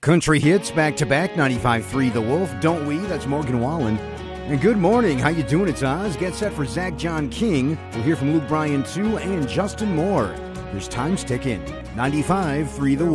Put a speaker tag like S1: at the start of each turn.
S1: Country hits back-to-back, 95.3 The Wolf, Don't We? That's Morgan Wallen. And good morning. How you doing? It's Oz. Get set for Zach John King. We'll hear from Luke Bryan, too, and Justin Moore. Here's Time's Ticking. 95.3 The Wolf.